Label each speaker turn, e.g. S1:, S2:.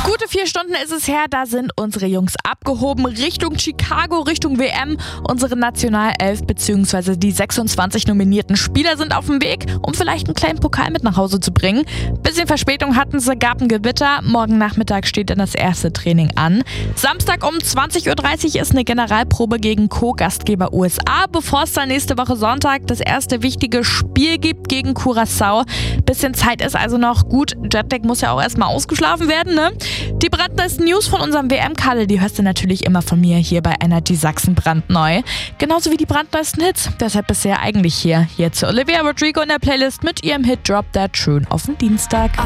S1: Gute 4 Stunden ist es her, da sind unsere Jungs abgehoben Richtung Chicago, Richtung WM. Unsere Nationalelf bzw. die 26 nominierten Spieler sind auf dem Weg, um vielleicht einen kleinen Pokal mit nach Hause zu bringen. Bisschen Verspätung hatten sie, gab ein Gewitter. Morgen Nachmittag steht dann das erste Training an. Samstag um 20.30 Uhr ist eine Generalprobe gegen Co-Gastgeber USA, bevor es dann nächste Woche Sonntag das erste wichtige Spiel gibt gegen Curaçao. Bisschen Zeit ist also noch. Gut, Jetlag muss ja auch erstmal ausgeschlafen werden, ne? Die brandneuesten News von unserem WM-Kader, die hörst du natürlich immer von mir hier bei Energy Sachsen brandneu. Genauso wie die brandneuesten Hits. Deshalb bist du ja eigentlich hier. Jetzt Olivia Rodrigo in der Playlist mit ihrem Hit Drop That schön auf den Dienstag.